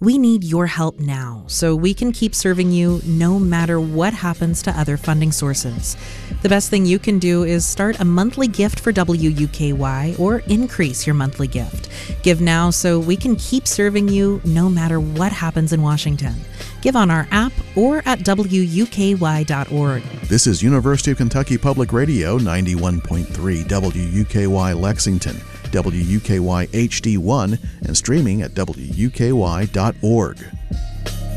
We need your help now so we can keep serving you no matter what happens to other funding sources. The best thing you can do is start a monthly gift for WUKY or increase your monthly gift. Give now so we can keep serving you no matter what happens in Washington. Give on our app or at WUKY.org. This is University of Kentucky Public Radio 91.3 WUKY Lexington, WUKY HD1, and streaming at WUKY.org.